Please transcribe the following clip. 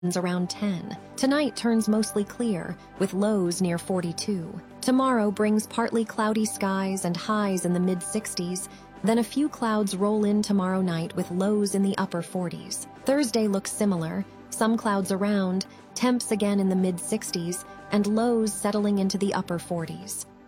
around 10. Tonight turns mostly clear, with lows near 42. Tomorrow brings partly cloudy skies and highs in the mid-60s, then a few clouds roll in tomorrow night with lows in the upper 40s. Thursday looks similar, some clouds around, temps again in the mid-60s, and lows settling into the upper 40s.